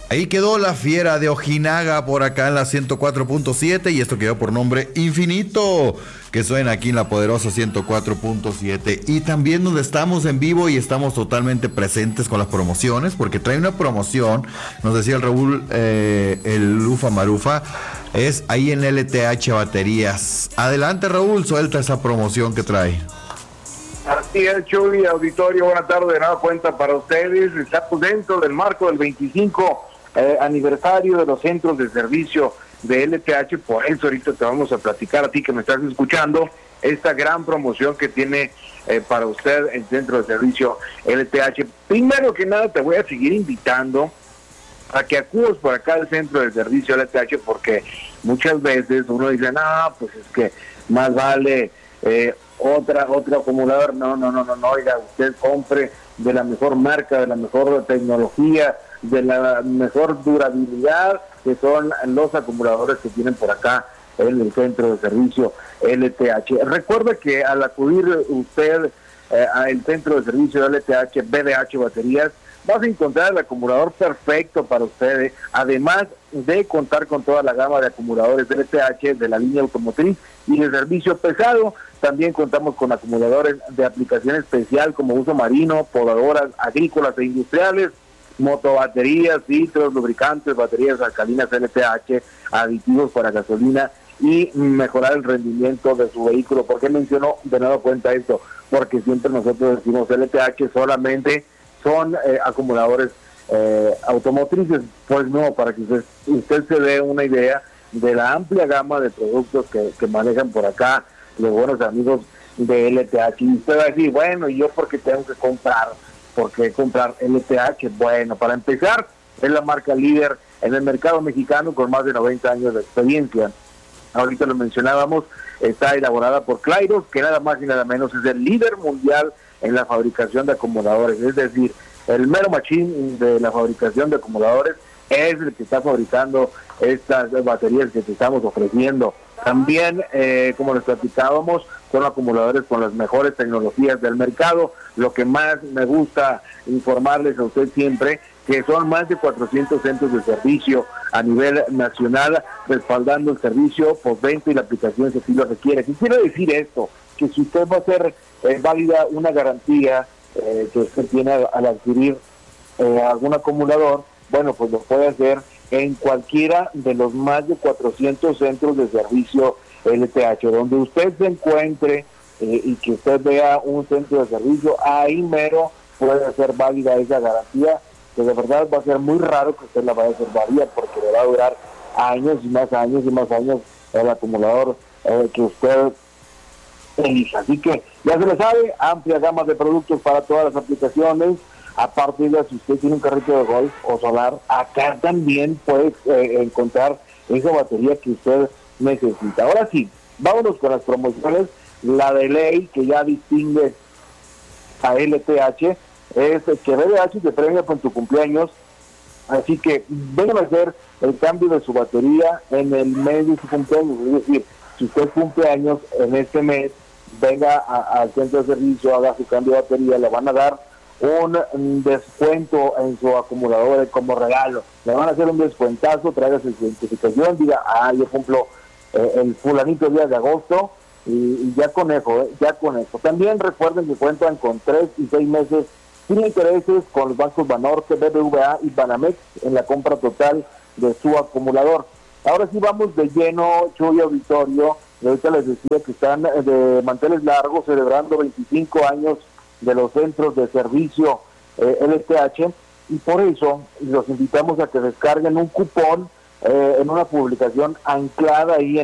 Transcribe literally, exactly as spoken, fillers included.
Ahí quedó la fiera de Ojinaga por acá en la ciento cuatro punto siete y esto quedó por nombre Infinito, que suena aquí en la poderosa ciento cuatro punto siete. Y también donde estamos en vivo y estamos totalmente presentes con las promociones, porque trae una promoción, nos decía el Raúl, eh, el Lufa Marufa, es ahí en L T H Baterías. Adelante, Raúl, suelta esa promoción que trae. Así es, Chuy, auditorio, buena tarde, de nada cuenta para ustedes. Estamos dentro del marco del veinticinco eh, aniversario de los centros de servicio de L T H, por eso ahorita te vamos a platicar a ti que me estás escuchando, esta gran promoción que tiene eh, para usted el centro de servicio L T H. Primero que nada te voy a seguir invitando a que acudas por acá al centro de servicio L T H, porque muchas veces uno dice, no, pues es que más vale eh, otra otro acumulador. No, no, no, no, no, oiga, usted compre de la mejor marca, de la mejor tecnología, de la mejor durabilidad, que son los acumuladores que tienen por acá en el centro de servicio L T H. Recuerde que al acudir usted eh, al centro de servicio L T H, B D H Baterías, vas a encontrar el acumulador perfecto para ustedes, además de contar con toda la gama de acumuladores L T H de la línea automotriz y de servicio pesado. También contamos con acumuladores de aplicación especial como uso marino, podadoras agrícolas e industriales, motobaterías, filtros, lubricantes, baterías alcalinas L T H, aditivos para gasolina y mejorar el rendimiento de su vehículo. ¿Por qué menciono de nuevo cuenta esto? Porque siempre nosotros decimos L T H solamente son eh, acumuladores eh, automotrices. Pues no, para que usted, usted se dé una idea de la amplia gama de productos que, que manejan por acá los buenos amigos de L T H. Y usted va a decir, bueno, ¿y yo por qué tengo que comprar? ¿Por qué comprar L T H? Bueno, para empezar, es la marca líder en el mercado mexicano con más de noventa años de experiencia. Ahorita lo mencionábamos, está elaborada por Clyros, que nada más y nada menos es el líder mundial en la fabricación de acumuladores. Es decir, el mero machín de la fabricación de acumuladores es el que está fabricando estas baterías que te estamos ofreciendo. También, eh, como les platicábamos, son acumuladores con las mejores tecnologías del mercado. Lo que más me gusta informarles a usted siempre, que son más de cuatrocientos centros de servicio a nivel nacional, respaldando el servicio postventa y la aplicación si así lo requiere. ¿Qué quiere decir esto? Que si usted va a hacer eh, válida una garantía eh, que usted tiene al, al adquirir eh, algún acumulador, bueno, pues lo puede hacer en cualquiera de los más de cuatrocientos centros de servicio L T H, donde usted se encuentre eh, y que usted vea un centro de servicio, ahí mero puede hacer válida esa garantía, que de verdad va a ser muy raro que usted la vaya a hacer válida, porque le va a durar años y más años y más años el acumulador eh, que usted elija. Así que ya se le sabe, amplia gama de productos para todas las aplicaciones. Aparte de si usted tiene un carrito de golf o solar, acá también puede eh, encontrar esa batería que usted necesita. Ahora sí, vámonos con las promociones. La de ley que ya distingue a L T H es que B D H te premia con tu cumpleaños, así que vengan a hacer el cambio de su batería en el mes de su cumpleaños. Es decir, si usted cumple años en este mes, venga al centro de servicio, haga su cambio de batería, le van a dar un descuento en su acumulador como regalo. Le van a hacer un descuentazo, traiga su identificación, diga, ah, yo cumplo eh, el fulanito día de agosto, y, y ya con eso, eh, ya con eso. También recuerden que cuentan con tres y seis meses sin intereses con los bancos Banorte, B B V A y Banamex en la compra total de su acumulador. Ahora sí vamos de lleno, Chuy, auditorio. Ahorita les decía que están de manteles largos celebrando veinticinco años de los centros de servicio eh, L T H, y por eso los invitamos a que descarguen un cupón eh, en una publicación anclada ahí en